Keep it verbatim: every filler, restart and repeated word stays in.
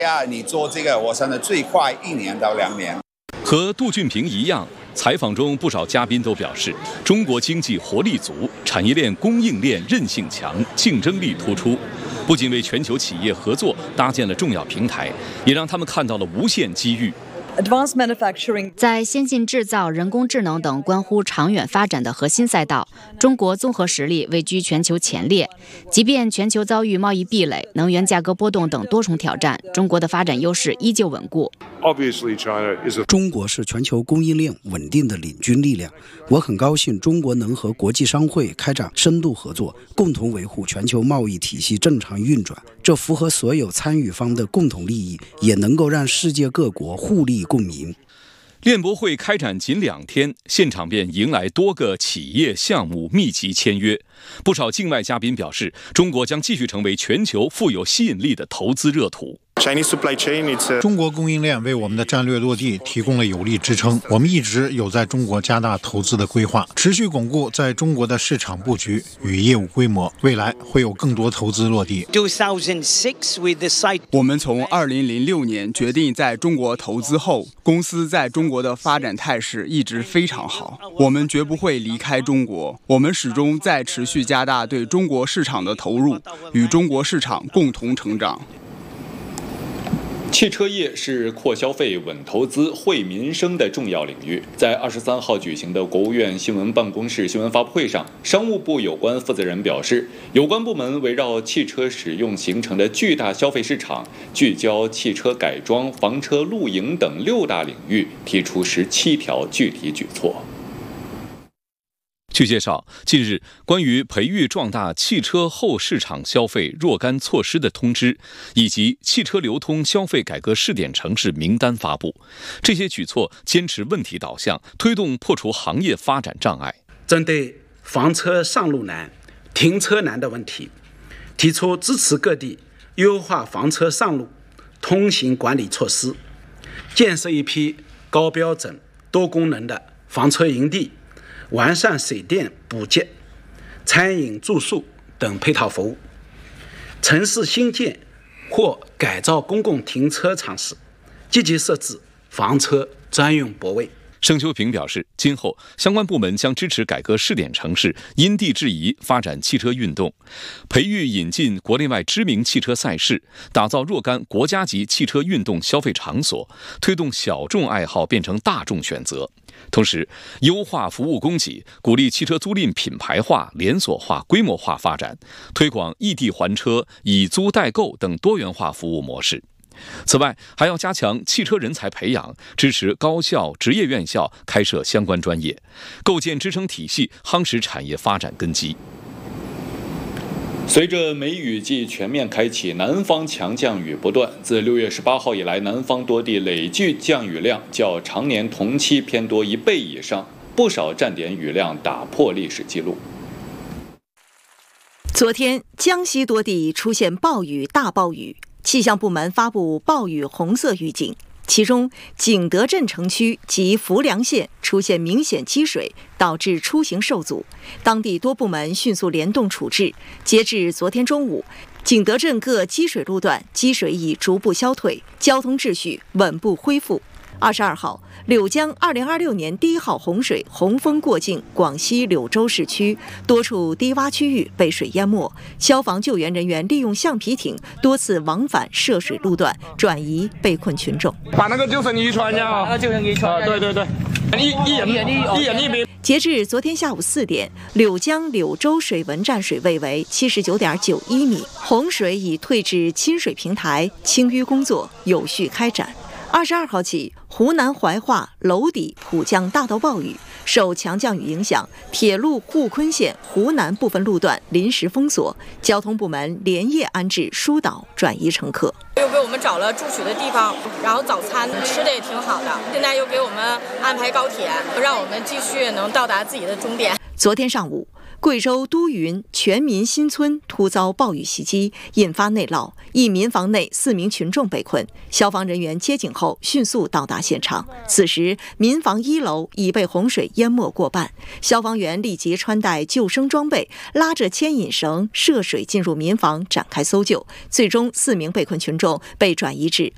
呀，你做这个，我想的最快一年到两年。 和杜俊平一样，采访中不少嘉宾都表示，中国经济活力足，产业链供应链韧性强，竞争力突出，不仅为全球企业合作搭建了重要平台，也让他们看到了无限机遇。 Advanced manufacturing 在先进制造、人工智能等关乎长远发展的核心赛道，中国综合实力位居全球前列。即便全球遭遇贸易壁垒、能源价格波动等多重挑战，中国的发展优势依旧稳固。 中国是全球供应链稳定的领军力量。我很高兴，中国能和国际商会开展深度合作，共同维护全球贸易体系正常运转。这符合所有参与方的共同利益，也能够让世界各国互利共赢。 链博会开展仅两天，现场便迎来多个企业项目密集签约。不少境外嘉宾表示，中国将继续成为全球富有吸引力的投资热土。 中国供应链为我们的战略落地提供了有力支撑，我们一直有在中国加大投资的规划，持续巩固在中国的市场布局与业务规模，未来会有更多投资落地。 我们从二零零六年决定在中国投资后，公司在中国的发展态势一直非常好，我们绝不会离开中国，我们始终在持续加大对中国市场的投入，与中国市场共同成长。 汽车业是扩消费、稳投资、惠民生的重要领域。在二十三号举行的国务院新闻办公室新闻发布会上，商务部有关负责人表示，有关部门围绕汽车使用形成的巨大消费市场，聚焦汽车改装、房车露营等六大领域，提出十七条具体举措。 据介绍，近日关于培育壮大汽车后市场消费若干措施的通知，以及汽车流通消费改革试点城市名单发布。这些举措坚持问题导向，推动破除行业发展障碍。 针对房车上路难、停车难的问题，提出支持各地优化房车上路通行管理措施，建设一批高标准、多功能的房车营地，完善水电补给、餐饮住宿等配套服务。城市新建或改造公共停车场时，积极设置房车专用泊位。 盛秋平表示，今后相关部门将支持改革试点城市因地制宜发展汽车运动，培育引进国内外知名汽车赛事，打造若干国家级汽车运动消费场所，推动小众爱好变成大众选择。同时，优化服务供给，鼓励汽车租赁品牌化、连锁化、规模化发展，推广异地还车、以租代购等多元化服务模式。此外，还要加强汽车人才培养，支持高校、职业院校开设相关专业，构建支撑体系，夯实产业发展根基。 随着梅雨季全面开启，南方强降雨不断。自六月十八号以来，南方多地累计降雨量较常年同期偏多一倍以上，不少站点雨量打破历史记录。 昨天，江西多地出现暴雨、大暴雨，气象部门发布暴雨红色预警。其中，景德镇城区及浮梁县出现明显积水，导致出行受阻。当地多部门迅速联动处置。截至昨天中午，景德镇各积水路段积水已逐步消退，交通秩序稳步恢复。二十二号，柳江二零二六年第一号洪水洪峰过境广西柳州市区，多处低洼区域被水淹没，消防救援人员利用橡皮艇多次往返涉水路段，转移被困群众。 把那个救生衣穿上啊！那个救生衣穿。啊，对对对，一一人一人一名。 截至昨天下午四点，柳江柳州水文站水位为七十九点九一米，洪水已退至亲水平台，清淤工作有序开展。二十二号起，湖南怀化、娄底普降大到暴雨，受强降雨影响，铁路沪昆线湖南部分路段临时封锁，交通部门连夜安置疏导转移乘客。 又给我们找了住宿的地方，然后早餐吃的也挺好的，现在又给我们安排高铁，让我们继续能到达自己的终点。 昨天上午，贵州都匀全民新村突遭暴雨袭击，引发内涝，一民房内四名群众被困，消防人员接警后迅速到达现场。此时，民房一楼已被洪水淹没过半，消防员立即穿戴救生装备，拉着牵引绳涉水进入民房展开搜救，最终四名被困群众被转移至